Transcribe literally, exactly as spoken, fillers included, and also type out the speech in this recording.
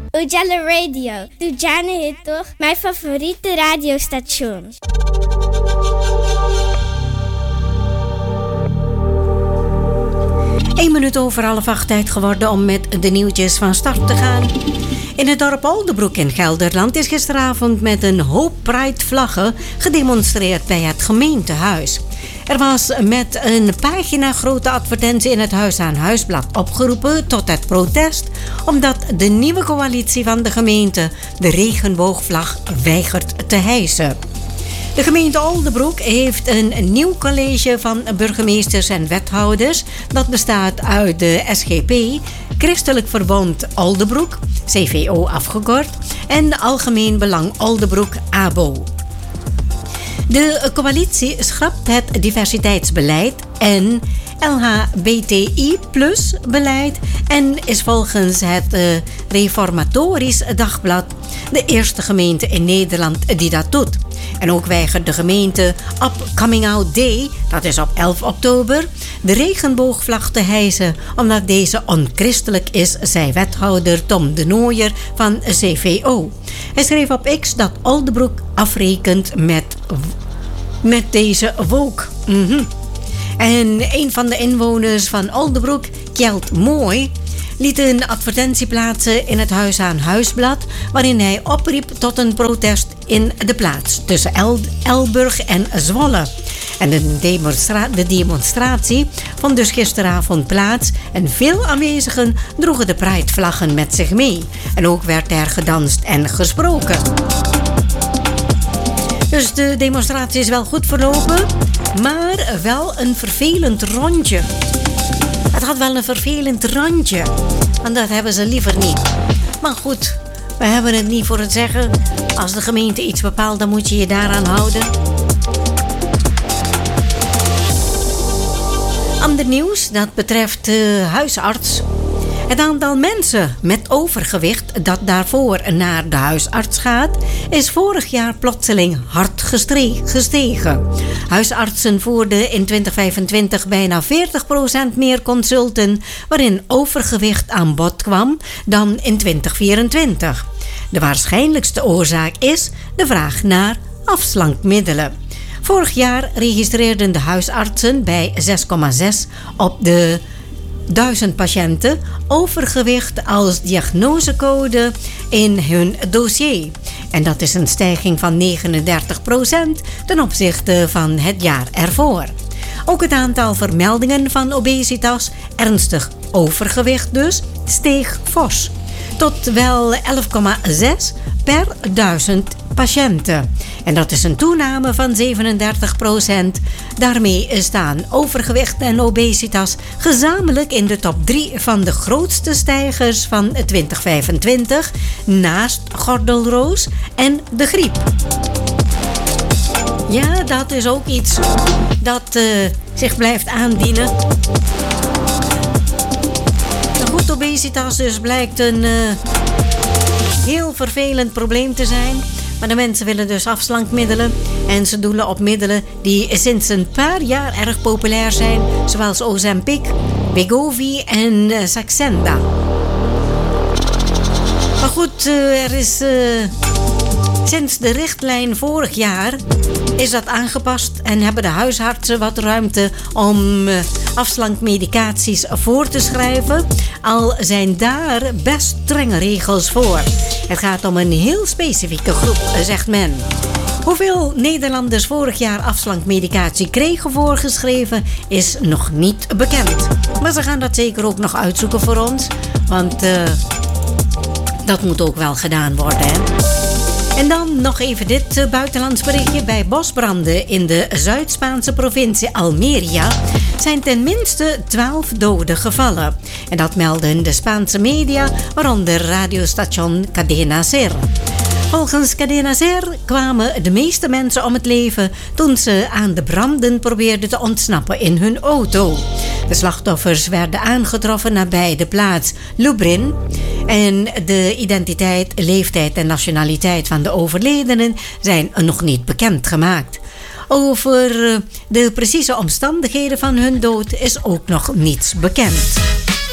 Ujala Radio. Ujana is toch mijn favoriete radiostation. Eén minuut over half acht tijd geworden om met de nieuwtjes van start te gaan. In het dorp Oldebroek in Gelderland is gisteravond met een hoop Pride-vlaggen gedemonstreerd bij het gemeentehuis. Er was met een pagina grote advertentie in het Huis aan Huisblad opgeroepen tot het protest, omdat de nieuwe coalitie van de gemeente de regenboogvlag weigert te hijsen. De gemeente Oldebroek heeft een nieuw college van burgemeesters en wethouders. Dat bestaat uit de S G P, Christelijk Verbond Oldebroek, C V O afgekort, en Algemeen Belang Oldebroek, A B O. De coalitie schrapt het diversiteitsbeleid en L H B T I plus beleid en is volgens het uh, Reformatorisch Dagblad de eerste gemeente in Nederland die dat doet. En ook weigert de gemeente op Coming Out Day, dat is op elf oktober, de regenboogvlag te hijsen, omdat deze onchristelijk is, zei wethouder Tom de Nooijer van C V O. Hij schreef op X dat Oldebroek afrekent met, met deze woke. Mm-hmm. En een van de inwoners van Oldebroek, Kjeld Mooi, liet een advertentie plaatsen in het Huis aan Huisblad, waarin hij opriep tot een protest in de plaats tussen El- Elburg en Zwolle. En de, demonstra- de demonstratie vond dus gisteravond plaats en veel aanwezigen droegen de Pride-vlaggen met zich mee. En ook werd er gedanst en gesproken. Dus de demonstratie is wel goed verlopen, maar wel een vervelend rondje. Het had wel een vervelend randje, en dat hebben ze liever niet. Maar goed, we hebben het niet voor het zeggen. Als de gemeente iets bepaalt, dan moet je je daaraan houden. Ander nieuws, dat betreft de huisarts. Het aantal mensen met overgewicht dat daarvoor naar de huisarts gaat, is vorig jaar plotseling hard gestegen. Huisartsen voerden in twintig vijfentwintig bijna veertig procent meer consulten waarin overgewicht aan bod kwam dan in twintig vierentwintig. De waarschijnlijkste oorzaak is de vraag naar afslankmiddelen. Vorig jaar registreerden de huisartsen bij zes komma zes op de duizend patiënten overgewicht als diagnosecode in hun dossier. En dat is een stijging van negenendertig procent ten opzichte van het jaar ervoor. Ook het aantal vermeldingen van obesitas, ernstig overgewicht dus, steeg fors. Tot wel elf komma zes per duizend patiënten. En dat is een toename van zevenendertig procent. Daarmee staan overgewicht en obesitas gezamenlijk in de top drie van de grootste stijgers van twintig vijfentwintig, naast gordelroos en de griep. Ja, dat is ook iets dat uh, zich blijft aandienen. Goed, obesitas dus blijkt een uh, heel vervelend probleem te zijn. Maar de mensen willen dus afslankmiddelen. En ze doelen op middelen die sinds een paar jaar erg populair zijn. Zoals Ozempic, Wegovy en uh, Saxenda. Maar goed, uh, er is... Uh, sinds de richtlijn vorig jaar is dat aangepast en hebben de huisartsen wat ruimte om uh, afslankmedicaties voor te schrijven. Al zijn daar best strenge regels voor. Het gaat om een heel specifieke groep, zegt men. Hoeveel Nederlanders vorig jaar afslankmedicatie kregen voorgeschreven is nog niet bekend. Maar ze gaan dat zeker ook nog uitzoeken voor ons. Want uh, dat moet ook wel gedaan worden, hè. En dan nog even dit uh, buitenlands berichtje. Bij bosbranden in de Zuid-Spaanse provincie Almeria zijn ten minste twaalf doden gevallen. En dat melden de Spaanse media, waaronder radiostation Cadena Ser. Volgens Cadena Ser kwamen de meeste mensen om het leven toen ze aan de branden probeerden te ontsnappen in hun auto. De slachtoffers werden aangetroffen nabij de plaats Lubrin. En de identiteit, leeftijd en nationaliteit van de overledenen zijn nog niet bekendgemaakt. Over de precieze omstandigheden van hun dood is ook nog niets bekend.